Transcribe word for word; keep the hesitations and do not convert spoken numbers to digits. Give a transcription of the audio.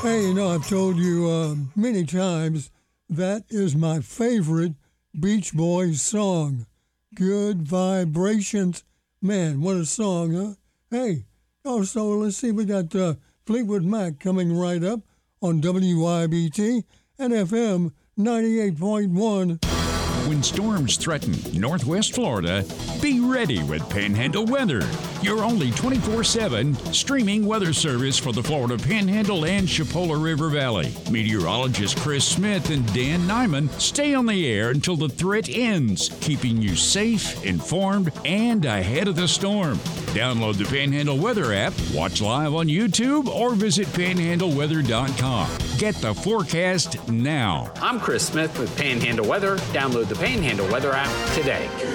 Hey, you know, I've told you uh, many times that is my favorite Beach Boys song. Good Vibrations. Man, what a song, huh? Hey, also, let's see, we got uh, Fleetwood Mac coming right up on W I B T and F M ninety-eight point one. When storms threaten Northwest Florida, be ready with Panhandle Weather, your only twenty-four seven streaming weather service for the Florida Panhandle and Chipola River Valley. Meteorologist Chris Smith and Dan Nyman stay on the air until the threat ends, keeping you safe, informed, and ahead of the storm. Download the Panhandle Weather app, watch live on YouTube, or visit panhandle weather dot com. Get the forecast now. I'm Chris Smith with Panhandle Weather. Download the Panhandle Weather app today.